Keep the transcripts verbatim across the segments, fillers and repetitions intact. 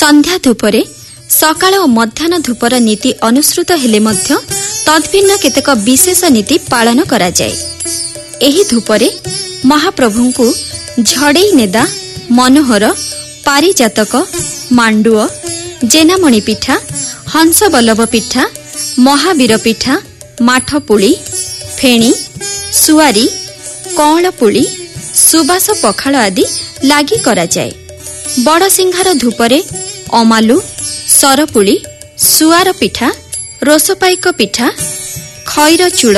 संध्या धूपरे सकाळ और मध्याह्न धूपर नीति अनुसृत हेले मध्य तद्भिन्न केतेक विशेष नीति पालन करा जाए। एही धूपरे महाप्रभुंकु झड़ई नेदा, मनोहर, पारिजातक, मांडुओ, जेनामणि पिठा, हंसबल्लभ पिठा, महावीर पिठा, माठपुली, फेणी, सुआरी, कौलपुली, सुबास पखाल आदि लागी करा जाए। बड़ सिंहार धूपरे अमालु, सरपुली, सुआर पिठा, रोसपाइक पिठा, खैर चूड़,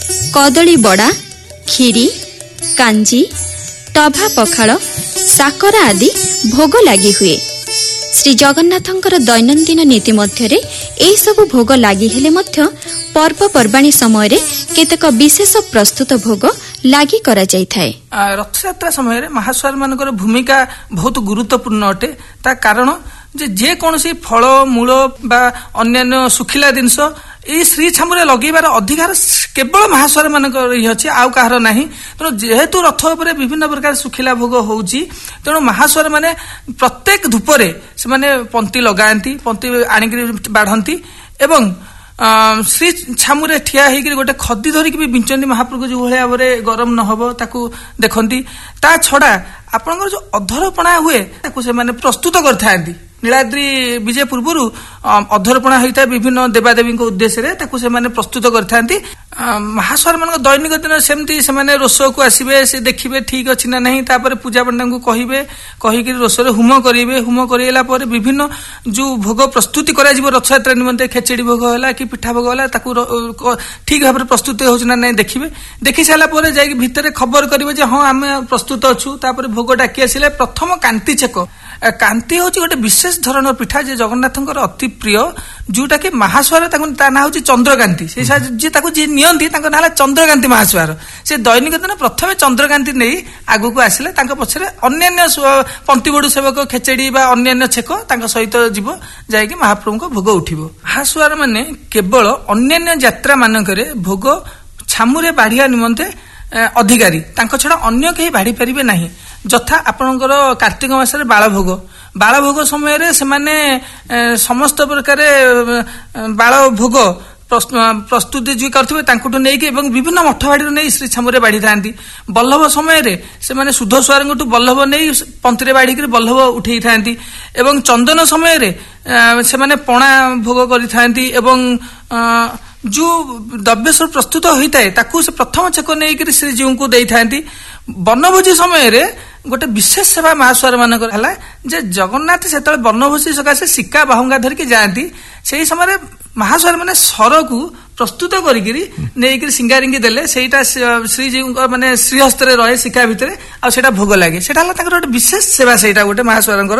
कदली बड़ा, खीरी, कांजी, टभा पखाल, साकरा आदि भोग लागी हुए। श्री जगन्नाथंकर दैनंदिन नीति मध्यरे एई सबु भोग लागी हेले मध्य पर्वपर्वाणी समय रे केतेक विशेष प्रस्तुत भोग लागी करा जाय थाए। रथयात्रा समय रे महास्वार मानकर भूमिका बहुत गुरुत्वपूर्ण अटे। ता कारण जे जे कोनसी फल मूल बा अन्य सुखिला जिनस एई श्री छामुरे लगेबार अधिकार केवल महास्वार मानकर ही अछि, आउ काहर नाही। तेणु जेहेतु रथ उपरे विभिन्न प्रकार सुखिला भोग होउची, तेणु महास्वार माने प्रत्येक धूपरे से माने पंक्ति लगांती, पंक्ति आनिकरी बाढ़ंती एवं श्री छामुरे ठिया होकर गोटे खदी धरिक भी बिंचंती महाप्रभु जो भाया भाव गरम न हो ताकू देखती। ता छड़ा आपनकर जो अधरपणा हुए ताकू से माने प्रस्तुत करथांती। नीलाद्री विजय पूर्व अधरपणा होता है विभिन्न देवादेवी उद्देश्य ताकू से माने प्रस्तुत करथांती। महास्वार मान दैनिक दिन सेमती से माने रोष को आसबे, से देखिए ठीक अच्छी ना नहीं, तापर पूजा पंडा को कहिबे, कहिक रोषर होम करेंगे। होम करला पर विभिन्न जो भोग प्रस्तुति करा जिवो रथयात्रा निमंते खेचेड़ी भोग होला कि पिठा भोग होला ताकू ठीक भाव प्रस्तुति होछ ना नहीं देखिए। देखि सारा पर जाई भितर खबर करिवे जे हां आमे प्रस्तुत अछु। तापर भोग डाकी आसिले प्रथम कांति छेक। कांति होची गोटे विशेष धरणर पिठा जे जगन्नाथंकर अति प्रिय, जोटा कि महास्वार ता ना होची चंद्रकांति। से जे ताकू जे नियंती तांको नाला चंद्रकांति महास्वार। से दैनिक दिन प्रथमे चंद्रकांति नहीं आगु को आसिले, तांको पछरे अन्यान्य पंक्ति बडू सेवक खेचेड़ी बा अन्यान्य छेक तांको सहित जीव जायकि महाप्रभु को भोग उठिबो। महास्वार माने केवल अन्यान्य यात्रा मानकरे भोग छामुरे बाढ़िया निमंते अधिकारी, तांको छडा अन्य केही बाढ़ी परिबे नाही। जथा आपणकर कार्तिक मासरे बाळ भोग, बाळ भोग समय रे से माने समस्त प्रकार बाळ भोग प्रस्तुति जी करथिबे तांकुटु नेकी एवं विभिन्न मठवाड़ी नै श्री छामुरे बाढ़ी थांती। बल्लभ समय रे से माने शुद्ध स्वारंगटु बल्लभ नै पंतिरे बाढ़ी के बल्लभ उठेई थांती एवं चंदन समय रे से माने पणा भोग करि थांती एवं जो द्रव्य प्रस्तुत होता है ताकू से प्रथम चेक नहीं श्रीजीव को दे था। बनभोजी समय रे गोटे विशेष सेवा महास्वार मानकर हला जे जगन्नाथ से बनभोजी सकाशे सिक्का बाहुंगा धरिकी जाती। से समय महास्वार माने सर को प्रस्तुत करिकिरी नेइकिरी सिंगारिंगी देले सेटा श्रीजीव माने श्रीहस्त रे रहे सिक्का भितरे आ सेटा भोग लागे। सेटा हला ताकर गोटे विशेष सेवा, सेटा गोटे महास्वारंकर